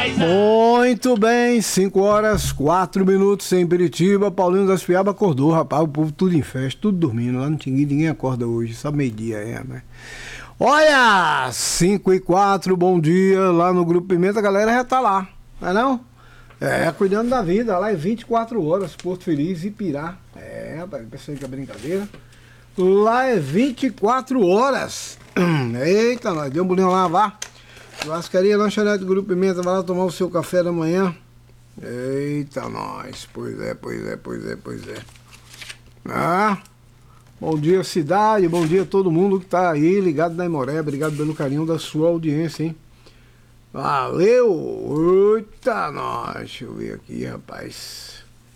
Muito bem, 5 horas, 4 minutos em Piritiba. Paulinho das Piabas acordou, rapaz. O povo tudo em festa, tudo dormindo. Lá no Tingui ninguém acorda hoje, só meio-dia né? Olha, 5 e 4, bom dia. Lá no Grupo Pimenta a galera já tá lá, não é não? Cuidando da vida, lá é 24 horas, Porto Feliz, Ipirá. Rapaz, pensei que é brincadeira. Lá é 24 horas. Eita, nós deu um bolinho lá, vá. Churrascaria, lanchonete do Grupo Pimenta, vai lá tomar o seu café da manhã. Eita, nós. Pois é. Bom dia, cidade. Bom dia a todo mundo que tá aí ligado na Imoré. Obrigado pelo carinho da sua audiência, hein? Valeu! Eita, nós. Deixa eu ver aqui, rapaz.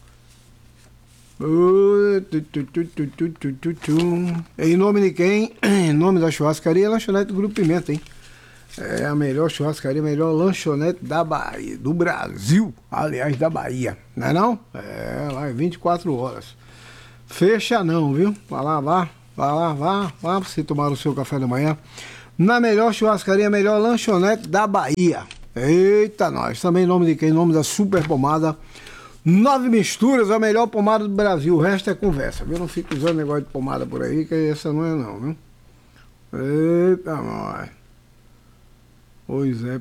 Em nome de quem? Em nome da churrascaria, lanchonete do Grupo Pimenta, hein? É a melhor churrascaria, a melhor lanchonete da Bahia, do Brasil, aliás, da Bahia, não é não? Lá é 24 horas. Fecha não, viu? Vai lá pra você tomar o seu café da manhã. Na melhor churrascaria, a melhor lanchonete da Bahia. Eita, nós. Também em nome de quem? Em nome da Super Pomada. 9 misturas, a melhor pomada do Brasil. O resto é conversa, viu? Não fica usando negócio de pomada por aí, que essa não é não, viu? Eita, nós. Pois é.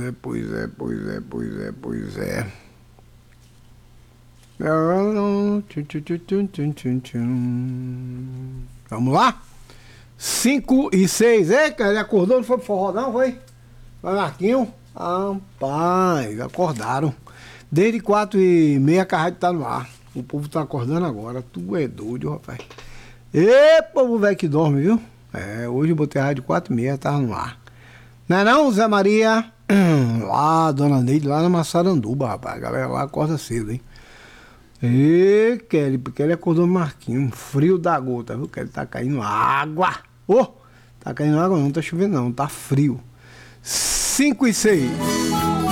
Vamos lá? 5 e 6. Cara, ele acordou, não foi pro forró não, foi? Vai, Marquinho? Rapaz, acordaram. Desde 4h30 que a rádio tá no ar. O povo tá acordando agora. Tu é doido, rapaz. Povo velho que dorme, viu? Hoje eu botei a rádio 4h30, tava no ar. Não é não, Zé Maria? Lá, dona Neide, lá na Massaranduba, rapaz. A galera lá acorda cedo, hein? Kelly, porque ele acordou Marquinhos. Frio da gota, viu? Kelly, tá caindo água. Tá caindo água não, tá chovendo não, tá frio. 5 e 6.